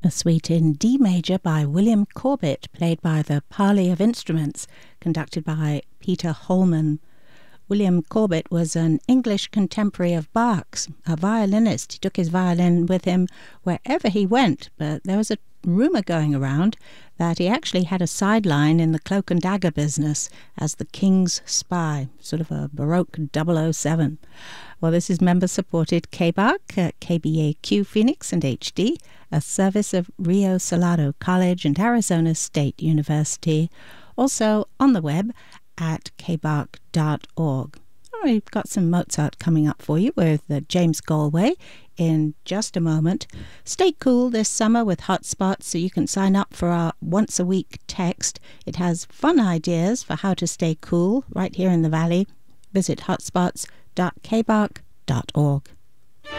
A suite in D major by William Corbett, played by the Parley of Instruments, conducted by Peter Holman. William Corbett was an English contemporary of Bach's, a violinist. He took his violin with him wherever he went, but there was a rumour going around that he actually had a sideline in the cloak and dagger business as the King's spy, sort of a Baroque 007. Well, this is member-supported KBAQ, KBAQ Phoenix and HD, a service of Rio Salado College and Arizona State University, also on the web at kbark.org. We've got some Mozart coming up for you with James Galway in just a moment. Stay cool this summer with Hotspots, so you can sign up for our once-a-week text. It has fun ideas for how to stay cool right here in the Valley. Visit hotspots.kbark.org.